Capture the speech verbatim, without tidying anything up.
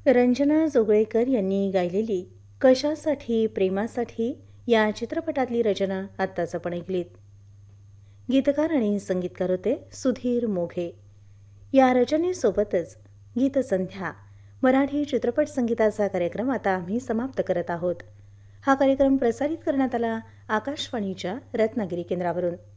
रंजना जोगळेकर यांनी गायलेली कशासाठी प्रेमासाठी या चित्रपटातली रचना आत्ताच आपण ऐकलीत. गीतकार आणि संगीतकार होते सुधीर मोघे. या रचनेसोबतच गीतसंध्या मराठी चित्रपट संगीताचा कार्यक्रम आता आम्ही समाप्त करत आहोत. हा कार्यक्रम प्रसारित करण्यात आला आकाशवाणीच्या रत्नागिरी केंद्रावरून.